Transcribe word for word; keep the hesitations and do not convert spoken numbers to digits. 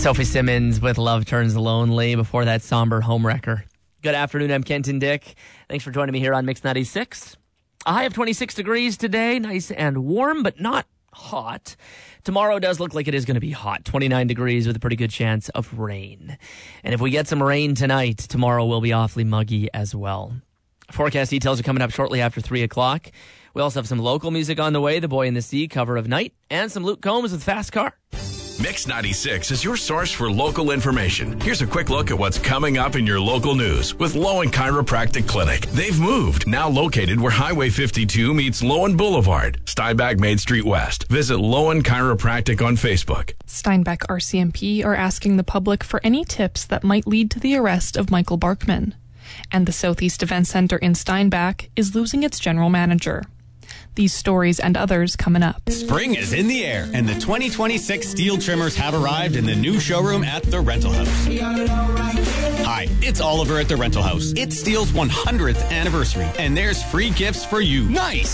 Sophie Simmons with Love Turns Lonely. Before that, somber homewrecker. Good afternoon, I'm Kenton Dick. Thanks for joining me here on Mix ninety-six. A high of twenty-six degrees today, nice and warm, but not hot. Tomorrow does look like it is going to be hot, twenty-nine degrees with a pretty good chance of rain. And if we get some rain tonight, tomorrow will be awfully muggy as well. Forecast details are coming up shortly after three o'clock. We also have some local music on the way, The Boy in the Sea cover of Night, and some Luke Combs with Fast Car. Mix ninety-six is your source for local information. Here's a quick look at what's coming up in your local news with Lowen Chiropractic Clinic. They've moved, now located where Highway fifty-two meets Lowen Boulevard, Steinbach Main Street West. Visit Lowen Chiropractic on Facebook. Steinbach R C M P are asking the public for any tips that might lead to the arrest of Michael Barkman. And the Southeast Event Center in Steinbach is losing its general manager. These stories and others coming up. Spring is in the air, and the twenty twenty-six steel trimmers have arrived in the new showroom at The Rental House. Hi, it's Oliver at The Rental House. It's Steel's one hundredth anniversary, and there's free gifts for you. Nice!